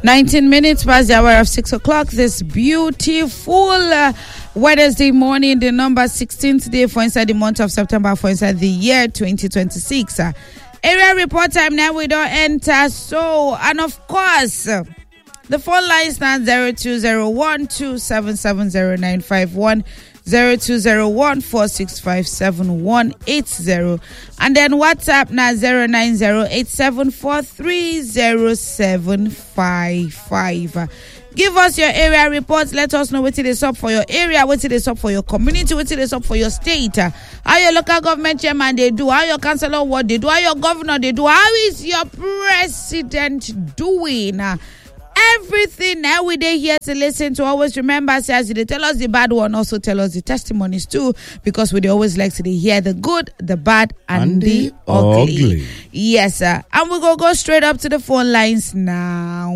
19 minutes past the hour of 6 o'clock. This beautiful Wednesday morning, the number 16th day for inside the month of September for inside the year 2026. Area report time now we don't enter. So, and of course, the phone line stands 020127709151. 0201465780 and then WhatsApp now 09087430755. Give us your area reports. Let us know what it is up for your area, what it is up for your community, what it is up for your state. How your local government chairman they do, how your councillor what they do, how your governor they do, how is your president doing? Everything now we dey here to listen to. Always remember, say as they tell us the bad one, also tell us the testimonies too, because we always like to hear the good, the bad, and the ugly. Yes, sir. And we go straight up to the phone lines now.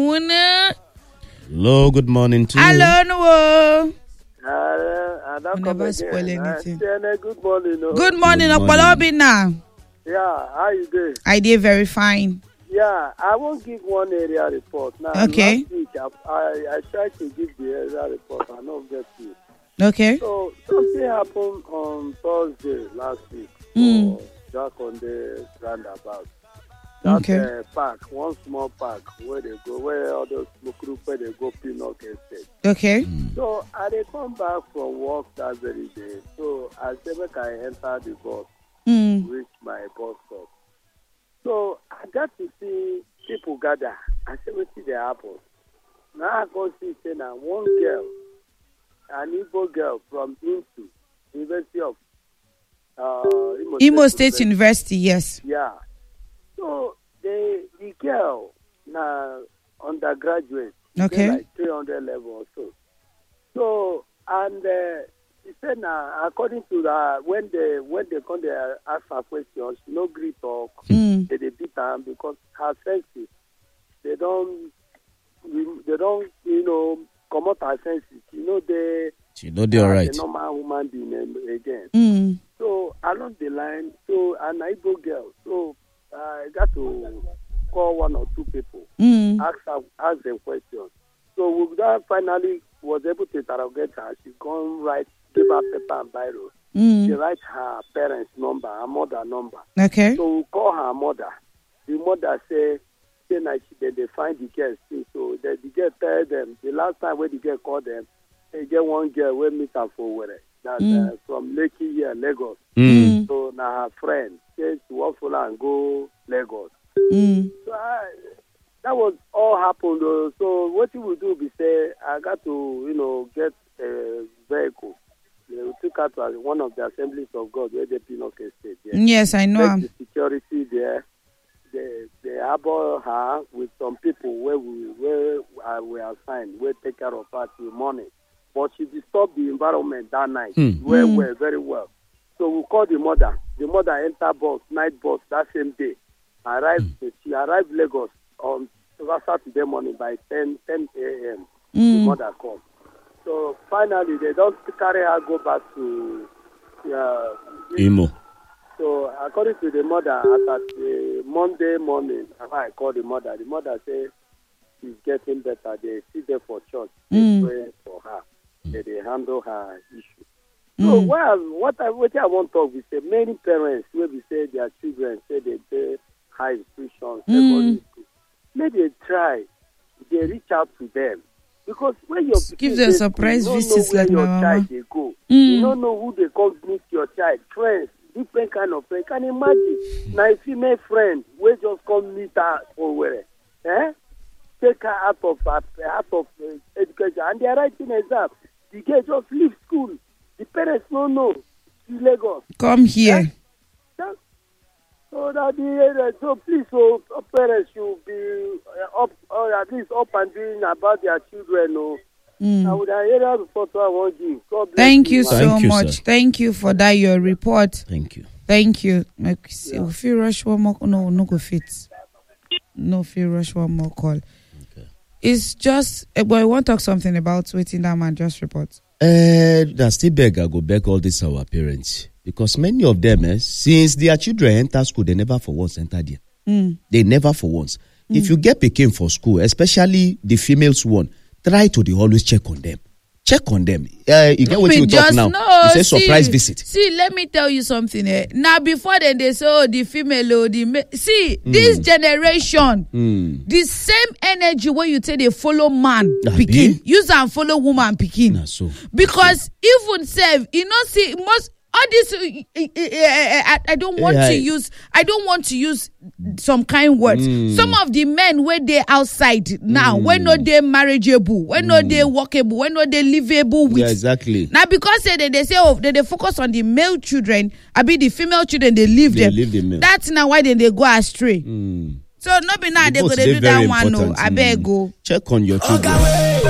Hello, good morning to you. Hello, no. I don't never spoil anything. Good morning. No. Good morning, Okpalobina. Yeah, how you doing? I did very fine. Yeah, I won't give one area report. Now, okay. Last week, I tried to give the area report. I don't get you. Okay. So, something happened on Thursday last week. For Jack on the roundabout. That park, one small park where they go, where all those smoke group where they go Pinnock Estate. Okay. So, I they come back from work that very day. So, I said, I enter the bus, reach my bus stop. So I got to see people gather. I said, what see the happen? Now I go see say now one girl, an Igbo girl from INSU, University of Imo State University, yes. Yeah. So the girl now undergraduate, okay, like 300 level or so. So and she said now, according to that, when they come there ask her questions, she no agree talk. They beat her because her senses, they don't come out her senses. She know they alright. The normal human being again. So along the line, so an Igbo girl, so I got to call one or two people, ask them questions. So we finally was able to interrogate her. She gone right. Give her paper and biro. She write her parents' number, her mother number. Okay. So we call her mother. The mother say that they find the girl still. So the girl tell them the last time when the girl called them, they get one girl we meet her for where that from Lekki here, Lagos. So now her friend says she walk for her and go Lagos. So that was all happened. So what you will do be say I got to get a vehicle. They took her to one of the assemblies of God where the Pinnock Estate. Yes, I know. The security there, they harbor her with some people where we assigned, where take care of her till morning. But she disturbed the environment that night very well. So we called the mother. The mother entered bus, night bus that same day. She arrived Lagos on Saturday morning by 10 a.m. The mother called. So finally, they don't carry her go back to Imo. So according to the mother, at the Monday morning, I called the mother said she's getting better. They sit there for church. They pray for her. They handle her issue. So what I want to talk is say many parents will be say their children say they pay high institutions, secondary school. Maybe they try. They reach out to them. Because when your give them surprise visits like your my child they go. You don't know who they come meet your child. Friends, different kind of friends. Can you imagine? Now a female friend will just come meet her or where? Take her out of education. And they are writing exam. The girl just leave school. The parents don't know. She's Lagos. Come here. So please, parents should be up, or at least up and doing about their children. I would hear report I want to give. Thank you so much. Sir. Thank you for that, your report. Thank you. If you rush one more, no go fit. No, if you rush one more call. Okay. It's just, but I want to talk something about waiting that man just report. That still go beg all these our parents. Because many of them, since their children enter school, they never for once enter there. They never for once. If you get pikin for school, especially the females one, try to dey always check on them. Check on them. You get what you talk now. You say surprise visit. See, let me tell you something. Now, before then, they say, oh, the female, oh, the male. See, this generation, the same energy when you say they follow man, pikin, use and follow woman, pikin. So. Because even self, you know, see, most all this, I don't want to use some kind words. Some of the men where they outside now, when not they marriageable, when not they workable, when not they livable with. Yeah, exactly. Now because they say they focus on the male children, I mean the female children they leave them. That's now why they go astray. So not be now they go to do that one. No, I beg go check on your children.